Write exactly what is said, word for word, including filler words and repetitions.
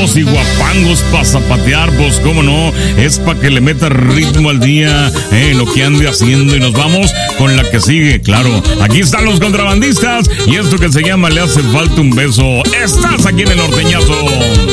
guapos y guapangos para zapatear, pues cómo no, es para que le meta ritmo al día, eh, lo que ande haciendo, y nos vamos con la que sigue, claro. Aquí están los contrabandistas y esto que se llama Le hace falta un beso. Estás aquí en el norteñazo.